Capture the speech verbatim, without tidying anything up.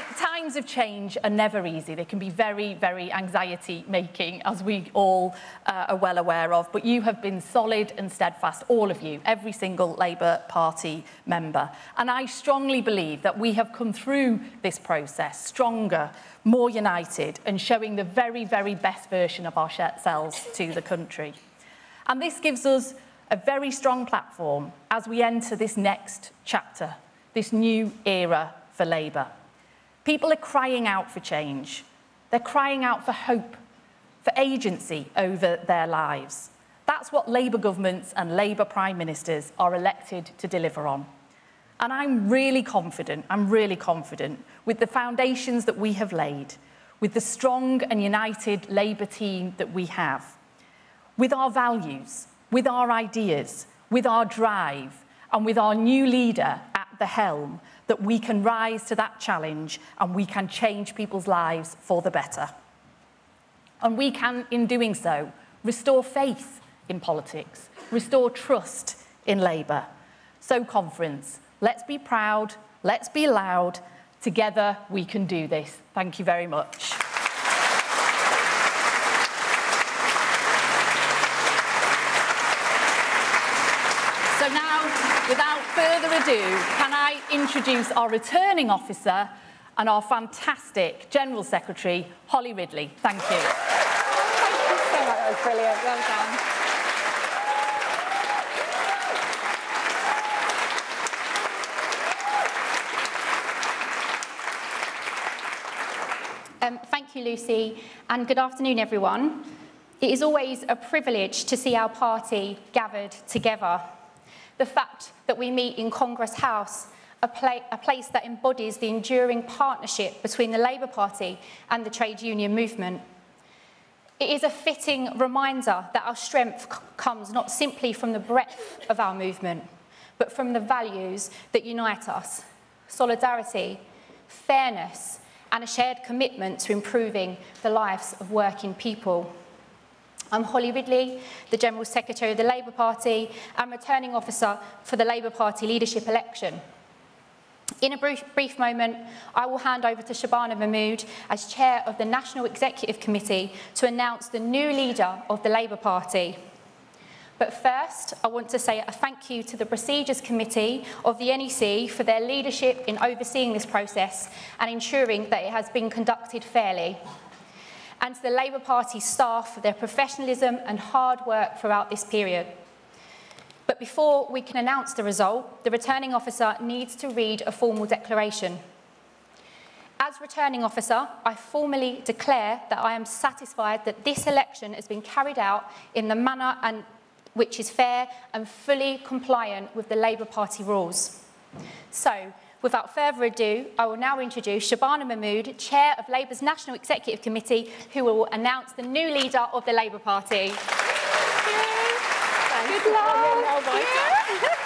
times of change are never easy. They can be very, very anxiety-making, as we all uh, are well aware of. But you have been solid and steadfast, all of you, every single Labour Party member. And I strongly believe that we have come through this process stronger, more united, and showing the very, very best version of ourselves to the country. And this gives us a very strong platform as we enter this next chapter, this new era for Labour. People are crying out for change. They're crying out for hope, for agency over their lives. That's what Labour governments and Labour Prime Ministers are elected to deliver on. And I'm really confident, I'm really confident with the foundations that we have laid, with the strong and united Labour team that we have, with our values, with our ideas, with our drive, and with our new leader at the helm, that we can rise to that challenge and we can change people's lives for the better. And we can, in doing so, restore faith in politics, restore trust in Labour. So, conference, let's be proud, let's be loud. Together we can do this. Thank you very much. So now, without further ado, can I introduce our returning officer and our fantastic General Secretary, Holly Ridley. Thank you. Thank you so much. That was brilliant. Well done. Um, thank you, Lucy, and good afternoon, everyone. It is always a privilege to see our party gathered together. The fact that we meet in Congress House, a, pla a place that embodies the enduring partnership between the Labour Party and the trade union movement. It is a fitting reminder that our strength comes not simply from the breadth of our movement, but from the values that unite us: solidarity, fairness, and a shared commitment to improving the lives of working people. I'm Holly Ridley, the General Secretary of the Labour Party and returning officer for the Labour Party leadership election. In a brief, brief moment, I will hand over to Shabana Mahmood as Chair of the National Executive Committee to announce the new leader of the Labour Party. But first, I want to say a thank you to the Procedures Committee of the N E C for their leadership in overseeing this process and ensuring that it has been conducted fairly, and to the Labour Party staff for their professionalism and hard work throughout this period. But before we can announce the result, the returning officer needs to read a formal declaration. As returning officer, I formally declare that I am satisfied that this election has been carried out in the manner and which is fair and fully compliant with the Labour Party rules. So, without further ado, I will now introduce Shabana Mahmood, Chair of Labour's National Executive Committee, who will announce the new leader of the Labour Party. Thank you. Good luck.